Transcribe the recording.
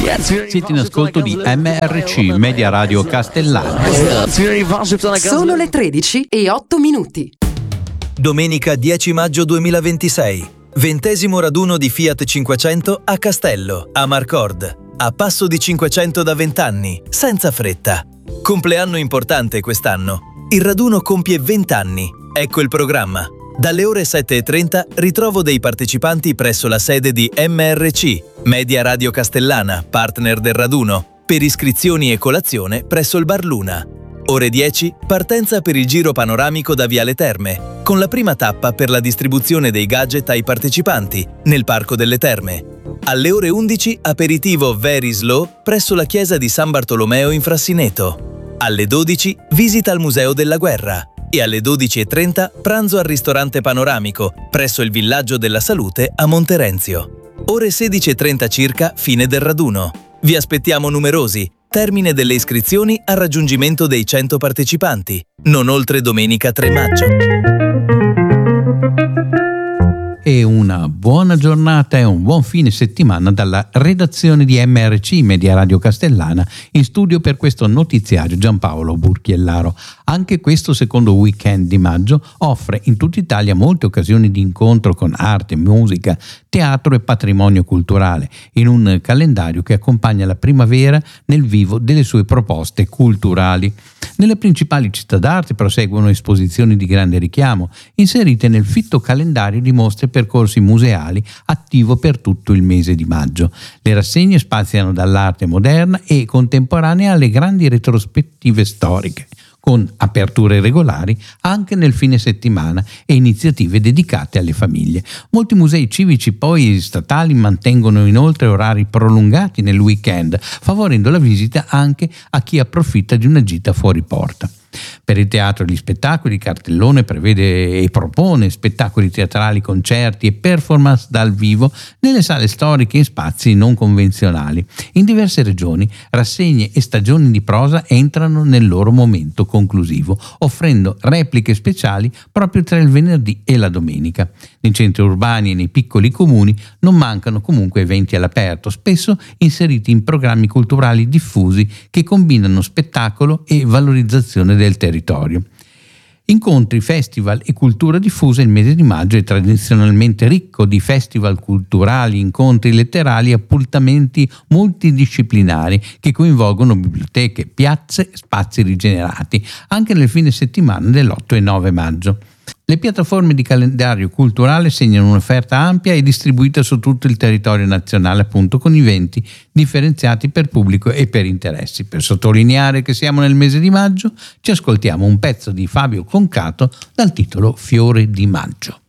Siete in ascolto di MRC, Media Radio Castellana. Sono le 13:08. Domenica 10 maggio 2026. 20° raduno di Fiat 500 a Castello, a Marcord. A passo di 500 da 20 anni, senza fretta. Compleanno importante quest'anno. Il raduno compie 20 anni. Ecco il programma. Dalle ore 7:30 ritrovo dei partecipanti presso la sede di MRC, Media Radio Castellana, partner del raduno, per iscrizioni e colazione presso il Bar Luna. Ore 10, partenza per il giro panoramico da Viale Terme, con la prima tappa per la distribuzione dei gadget ai partecipanti, nel Parco delle Terme. Alle ore 11, aperitivo Very Slow presso la chiesa di San Bartolomeo in Frassineto. Alle 12, visita al Museo della Guerra. E alle 12:30 pranzo al ristorante panoramico presso il Villaggio della Salute a Monterenzio. Ore 16:30 circa, fine del raduno. Vi aspettiamo numerosi. Termine delle iscrizioni al raggiungimento dei 100 partecipanti, non oltre domenica 3 maggio. E una buona giornata e un buon fine settimana dalla redazione di MRC Media Radio Castellana. In studio per questo notiziario Giampaolo Burchiellaro. Anche questo secondo weekend di maggio offre in tutta Italia molte occasioni di incontro con arte, musica, teatro e patrimonio culturale, in un calendario che accompagna la primavera nel vivo delle sue proposte culturali. Nelle principali città d'arte proseguono esposizioni di grande richiamo, inserite nel fitto calendario di mostre e percorsi museali attivo per tutto il mese di maggio. Le rassegne spaziano dall'arte moderna e contemporanea alle grandi retrospettive storiche, con aperture regolari anche nel fine settimana e iniziative dedicate alle famiglie. Molti musei civici poi statali mantengono inoltre orari prolungati nel weekend, favorendo la visita anche a chi approfitta di una gita fuori porta. Per il teatro e gli spettacoli, il cartellone prevede e propone spettacoli teatrali, concerti e performance dal vivo nelle sale storiche in spazi non convenzionali. In diverse regioni, rassegne e stagioni di prosa entrano nel loro momento conclusivo, offrendo repliche speciali proprio tra il venerdì e la domenica. Nei centri urbani e nei piccoli comuni non mancano comunque eventi all'aperto, spesso inseriti in programmi culturali diffusi che combinano spettacolo e valorizzazione del territorio. Incontri, festival e cultura diffusa. Il mese di maggio è tradizionalmente ricco di festival culturali, incontri letterari e appuntamenti multidisciplinari che coinvolgono biblioteche, piazze, spazi rigenerati, anche nel fine settimana dell'8 e 9 maggio. Le piattaforme di calendario culturale segnano un'offerta ampia e distribuita su tutto il territorio nazionale, appunto con eventi differenziati per pubblico e per interessi. Per sottolineare che siamo nel mese di maggio, ci ascoltiamo un pezzo di Fabio Concato dal titolo Fiore di Maggio.